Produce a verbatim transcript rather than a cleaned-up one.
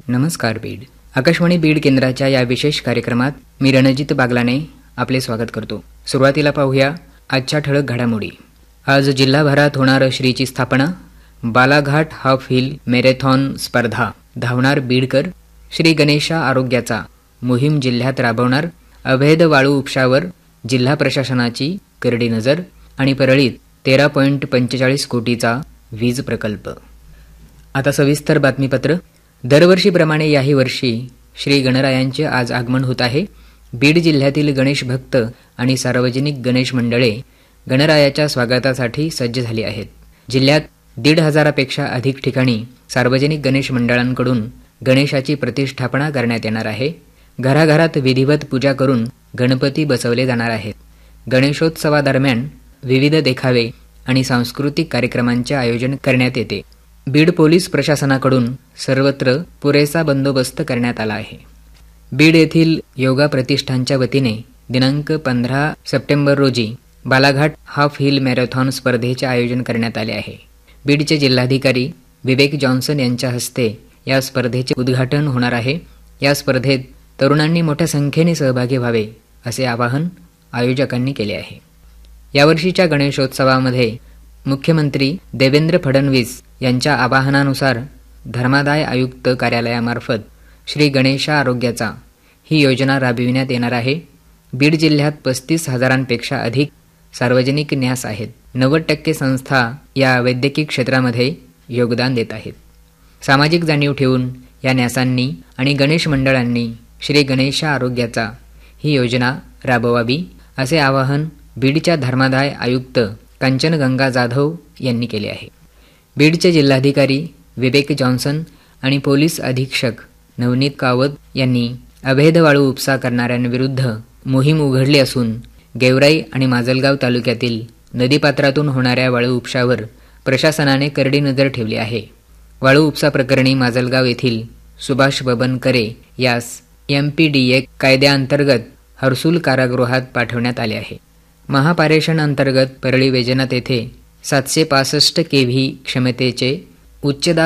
नमस्कार बीड. आकाशवाणी बीड केंद्राच्या या विशेष कार्यक्रमात मी रणजित बागलाने आपले स्वागत करतो. सुरुवातीला पाहूया आजच्या ठळक घडामोडी. आज जिल्हाभरात होणार श्रीची स्थापना, बालाघाट हाफ हिल मॅरेथॉन स्पर्धा, धावणार बीडकर, श्री गणेशा आरोग्याचा मोहीम जिल्ह्यात राबवणार, अवैध वाळू उपशावर जिल्हा प्रशासनाची करडी नजर आणि परळीत तेरा पॉईंट पंचेचाळीस कोटीचा वीज प्रकल्प. आता सविस्तर बातमीपत्र. दरवर्षीप्रमाणे याही वर्षी श्री गणरायांचे आज आगमन होत आहे. बीड जिल्ह्यातील गणेश भक्त आणि सार्वजनिक गणेश मंडळे गणरायाच्या स्वागतासाठी सज्ज झाली आहेत. जिल्ह्यात दीड हजारापेक्षा अधिक ठिकाणी सार्वजनिक गणेश मंडळांकडून गणेशाची प्रतिष्ठापना करण्यात येणार आहे. घराघरात विधिवत पूजा करून गणपती बसवले जाणार आहेत. गणेशोत्सवादरम्यान विविध देखावे आणि सांस्कृतिक कार्यक्रमांचे आयोजन करण्यात येते. बीड पोलीस प्रशासनाकडून सर्वत्र पुरेसा बंदोबस्त करण्यात आला आहे. बीड येथील योगा प्रतिष्ठानच्या वतीने दिनांक पंधरा सप्टेंबर रोजी बालाघाट हाफ हिल मॅरेथॉन स्पर्धेचे आयोजन करण्यात आले आहे. बीडचे जिल्हाधिकारी विवेक जॉन्सन यांच्या हस्ते या स्पर्धेचे उद्घाटन होणार आहे. या स्पर्धेत तरुणांनी मोठ्या संख्येने सहभागी व्हावे असे आवाहन आयोजकांनी केले आहे. यावर्षीच्या गणेशोत्सवामध्ये मुख्यमंत्री देवेंद्र फडणवीस यांच्या आवाहनानुसार धर्मादाय आयुक्त कार्यालयामार्फत श्री गणेशा आरोग्याचा ही योजना राबविण्यात येणार आहे. बीड जिल्ह्यात पस्तीस हजारांपेक्षा अधिक सार्वजनिक न्यास आहेत. नव्वद टक्के संस्था या वैद्यकीय क्षेत्रामध्ये योगदान देत आहेत. सामाजिक जाणीव ठेवून या न्यासांनी आणि गणेश मंडळांनी श्री गणेशा आरोग्याचा ही योजना राबवावी असे आवाहन बीडच्या धर्मादाय आयुक्त कांचनगंगा जाधव यांनी केले आहे. बीडचे जिल्हाधिकारी विवेक जॉन्सन आणि पोलीस अधीक्षक नवनीत कावत यांनी अवैध वाळू उपसा करणाऱ्यांविरुद्ध मोहीम उघडली असून गेवराई आणि माजलगाव तालुक्यातील नदीपात्रातून होणाऱ्या वाळू उपशावर प्रशासनाने करडी नजर ठेवली आहे. वाळू उपसा प्रकरणी माजलगाव येथील सुभाष बबन करे यास एम पी डी ए कायद्याअंतर्गत हर्सुल कारागृहात पाठवण्यात आले आहे. महापारेषण अंतर्गत परळी वैजनाथ येथे सातशे पासष्ट केव्ही क्षमतेचे उच्च दाब